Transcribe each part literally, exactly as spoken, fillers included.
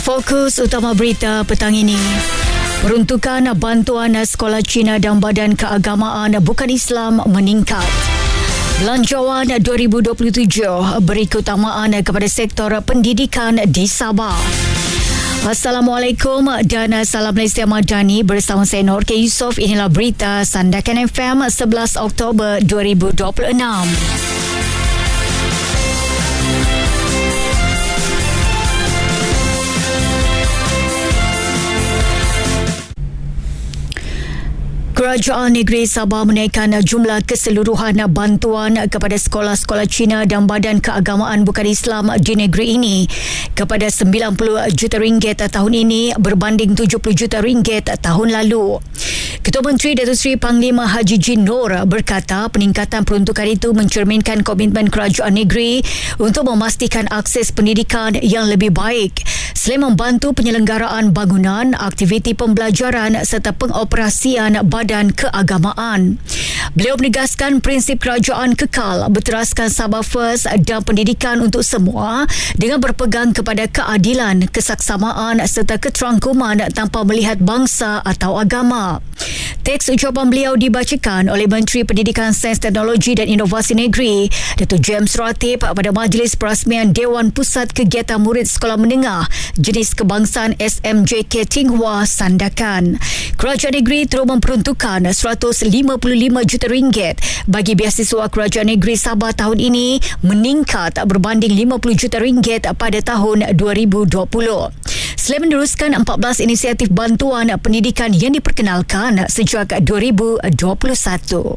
Fokus utama berita petang ini. Peruntukan bantuan sekolah Cina dan Badan Keagamaan Bukan Islam meningkat. Belanjawan dua ribu dua puluh tujuh beri keutamaan kepada sektor pendidikan di Sabah. Assalamualaikum dan salam Malaysia Madani, bersama saya Nur K. Yusof. Inilah berita Sandakan F M sebelas Oktober dua ribu dua puluh enam. Kerajaan Negeri Sabah menaikkan jumlah keseluruhan bantuan kepada sekolah-sekolah Cina dan Badan Keagamaan Bukan Islam di negeri ini kepada sembilan puluh juta ringgit tahun ini berbanding tujuh puluh juta ringgit tahun lalu. Ketua Menteri Datuk Seri Panglima Haji Jin Noor berkata peningkatan peruntukan itu mencerminkan komitmen kerajaan negeri untuk memastikan akses pendidikan yang lebih baik selain membantu penyelenggaraan bangunan, aktiviti pembelajaran serta pengoperasian badan keagamaan. Beliau menegaskan prinsip kerajaan kekal berteraskan Sabah First dan pendidikan untuk semua dengan berpegang kepada keadilan, kesaksamaan serta keterangkuman tanpa melihat bangsa atau agama. Teks ucapan beliau dibacakan oleh Menteri Pendidikan, Sains, Teknologi dan Inovasi Negeri Datuk James Ratib pada Majlis Perasmian Dewan Pusat Kegiatan Murid Sekolah Menengah Jenis Kebangsaan S M J K Tinghua Sandakan. Kerajaan negeri terus memperuntukkan seratus lima puluh lima juta ringgit bagi biasiswa kerajaan negeri Sabah tahun ini, meningkat berbanding lima puluh juta ringgit pada tahun dua ribu dua puluh. Selain meneruskan empat belas inisiatif bantuan pendidikan yang diperkenalkan sejak dua ribu dua puluh satu.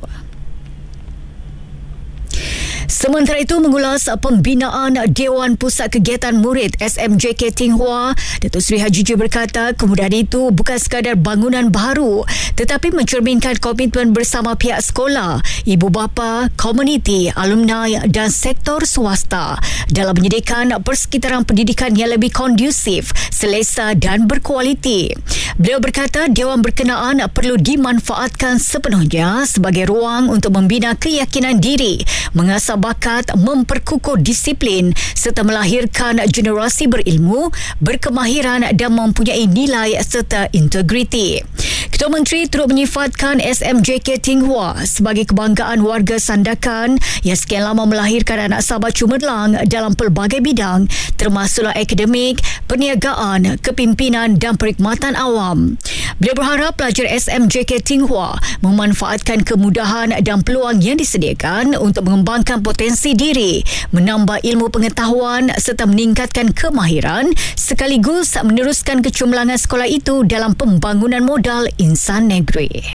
Sementara itu, mengulas pembinaan Dewan Pusat Kegiatan Murid S M J K Tinghua, Datuk Seri Haji Ju berkata kemudahan itu bukan sekadar bangunan baru tetapi mencerminkan komitmen bersama pihak sekolah, ibu bapa, komuniti, alumni dan sektor swasta dalam menyediakan persekitaran pendidikan yang lebih kondusif, selesa dan berkualiti. Beliau berkata Dewan berkenaan perlu dimanfaatkan sepenuhnya sebagai ruang untuk membina keyakinan diri, mengasah bakat, memperkukuh disiplin serta melahirkan generasi berilmu, berkemahiran dan mempunyai nilai serta integriti. Ketua Menteri turut menyifatkan S M J K Tinghua sebagai kebanggaan warga Sandakan yang sekian lama melahirkan anak Sabah cemerlang dalam pelbagai bidang termasuklah akademik, perniagaan, kepimpinan dan perkhidmatan awam. Beliau berharap pelajar S M J K Tinghua memanfaatkan kemudahan dan peluang yang disediakan untuk mengembangkan potensi diri, menambah ilmu pengetahuan serta meningkatkan kemahiran sekaligus meneruskan kecemerlangan sekolah itu dalam pembangunan modal insan negeri.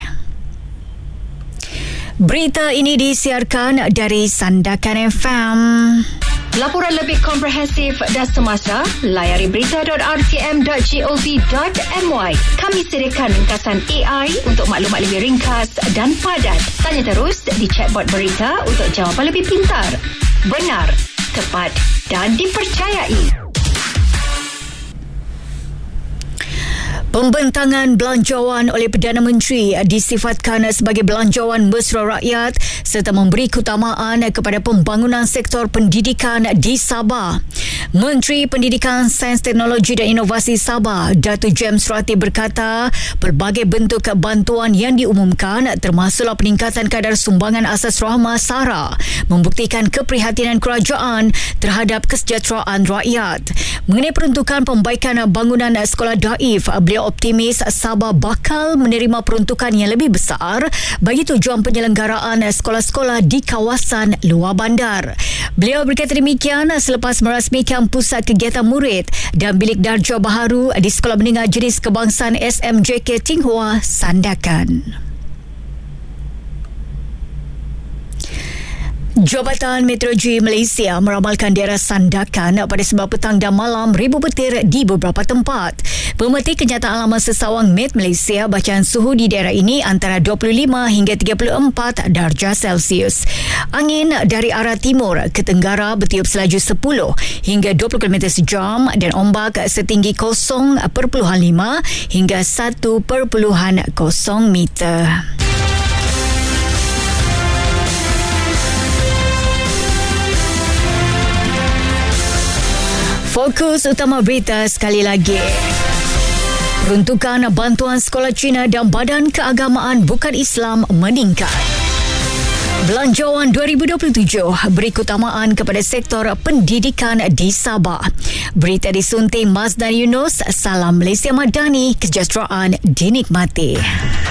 Berita ini disiarkan dari Sandakan F M. Laporan lebih komprehensif dan semasa, layari berita dot r t m dot gov dot m y. Kami sediakan ringkasan A I untuk maklumat lebih ringkas dan padat. Tanya terus di chatbot berita untuk jawapan lebih pintar, benar, tepat dan dipercayai. Pembentangan belanjawan oleh Perdana Menteri disifatkan sebagai belanjawan mesra rakyat serta memberi keutamaan kepada pembangunan sektor pendidikan di Sabah. Menteri Pendidikan, Sains, Teknologi dan Inovasi Sabah, Datuk James Ratib berkata, pelbagai bentuk bantuan yang diumumkan termasuklah peningkatan kadar sumbangan asas rahmah SARA membuktikan keprihatinan kerajaan terhadap kesejahteraan rakyat. Mengenai peruntukan pembaikan bangunan sekolah daif, beliau optimis Sabah bakal menerima peruntukan yang lebih besar bagi tujuan penyelenggaraan sekolah-sekolah di kawasan luar bandar. Beliau berkata demikian selepas merasmikan Pusat Kegiatan Murid dan Bilik Darjah Baharu di Sekolah Menengah Jenis Kebangsaan S M J K Tinghua Sandakan. Jabatan Meteorologi Malaysia meramalkan daerah Sandakan pada sebelah petang dan malam ribu petir di beberapa tempat. Pemerhati kenyataan alam sesawang Met Malaysia, bacaan suhu di daerah ini antara dua puluh lima hingga tiga puluh empat darjah Celsius. Angin dari arah timur ke tenggara bertiup selaju sepuluh hingga dua puluh kilometer sejam dan ombak setinggi kosong perpuluhan lima hingga satu perpuluhan kosong meter. Fokus utama berita sekali lagi. Peruntukan bantuan sekolah Cina dan Badan Keagamaan Bukan Islam meningkat. Belanjawan dua ribu dua puluh tujuh beri keutamaan kepada sektor pendidikan di Sabah. Berita disunting Mazdan Yunus. Salam Malaysia Madani, kesejahteraan dinikmati.